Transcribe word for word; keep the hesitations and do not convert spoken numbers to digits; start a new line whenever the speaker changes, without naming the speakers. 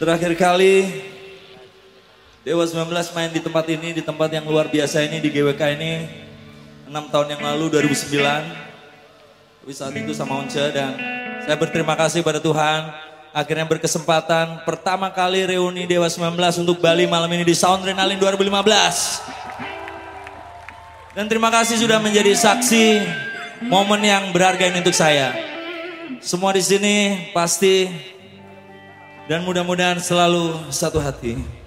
Terakhir kali Dewa sembilan belas main di tempat ini, di tempat yang luar biasa ini, di G W K ini enam tahun yang lalu, dua ribu sembilan. Tapi saat itu sama Once, dan saya berterima kasih pada Tuhan akhirnya berkesempatan pertama kali reuni Dewa sembilan belas untuk Bali malam ini di Soundrenalin dua ribu lima belas. Dan terima kasih sudah menjadi saksi momen yang berharga ini untuk saya. Semua di sini pasti dan mudah-mudahan selalu satu hati.